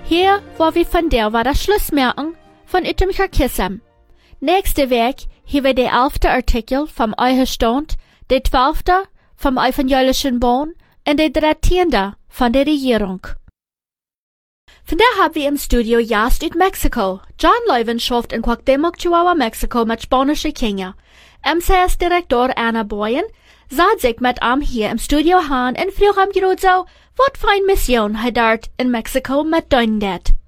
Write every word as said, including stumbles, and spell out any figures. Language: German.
Hier, wo wir von der war das Schluss merken, von item Kissem. Nächste Weg, hier wir der elfte Artikel vom Euer Stund, der zwölfte vom evangelischen Bund und der dreizehnte von der Regierung. Vandaag haben wir im Studio Jast uit Mexiko. John Leuven schafft in Cuauhtémoc, Chihuahua, Mexiko mit spanische Kinder. M C S-Direktor Anna Boyen sagt sich mit ihm hier im Studio han und fragt ihm gerade so, was für eine Mission er dort in Mexiko mit denen hat.